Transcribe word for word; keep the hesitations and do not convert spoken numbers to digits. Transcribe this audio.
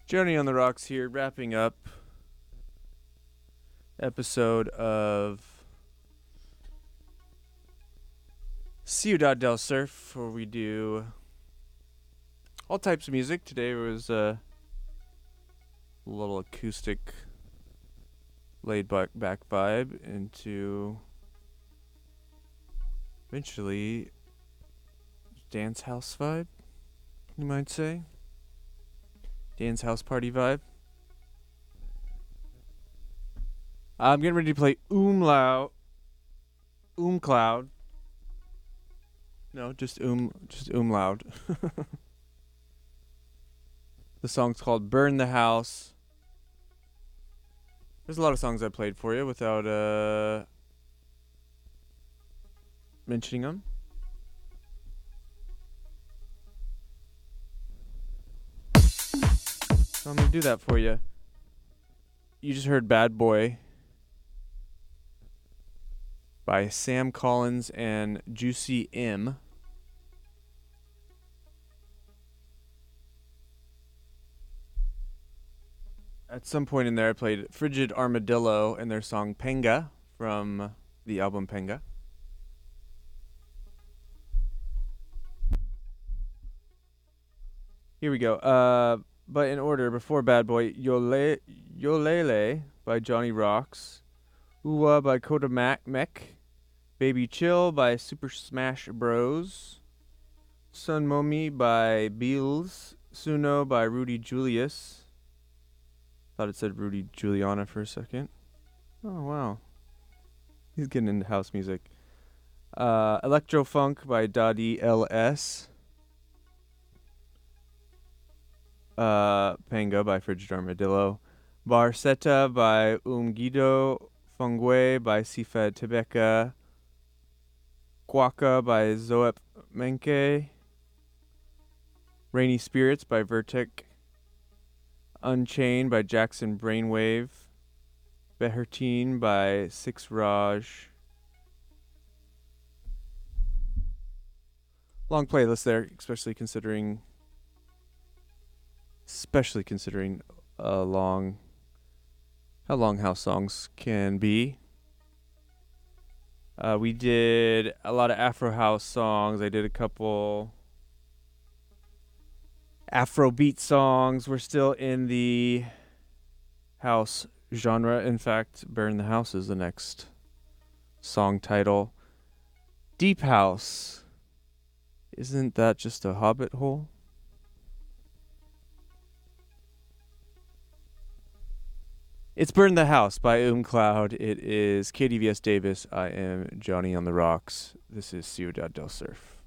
Journey on the Rocks here, wrapping up episode of Ciudad del Surf, where we do all types of music. Today was a little acoustic, laid back, back vibe into eventually dance house vibe, you might say. Dance house party vibe. I'm getting ready to play Umlaut. Umcloud. No, just um, just Umlaut. The song's called Burn the House. There's a lot of songs I played for you without uh mentioning them. So I'm going to do that for you. You just heard Bad Boy by Sam Collins and Juicy M. At some point in there, I played Frigid Armadillo and their song Penga from the album Penga. Here we go. Uh, but in order, before Bad Boy, Yole, Yolele by Johnny Rocks, Uwa by Koda Mac Mech, Baby Chill by Super Smash Bros, Sun Momi by Beals, Suno by Rudy Julius. Thought it said Rudy Juliana for a second. Oh, wow. He's getting into house music. Uh, Electro Funk by Dadi L S. Uh, Panga by Frigid Armadillo. Barcetta by Umgido. Fungwe by Sifed Tebeka. Quaka by Zoep Menke. Rainy Spirits by Vertic. Unchained by Jackson Brainwave. Behertine by Six Raj. Long playlist there, especially considering especially considering uh, long how long house songs can be. Uh, we did a lot of Afro house songs. I did a couple Afrobeat songs. We're still in the house genre. In fact, Burn the House is the next song title. Deep House. Isn't that just a hobbit hole? It's Burn the House by Umcloud. It is K D V S Davis. I am Johnny on the Rocks. This is Ciudad del Surf.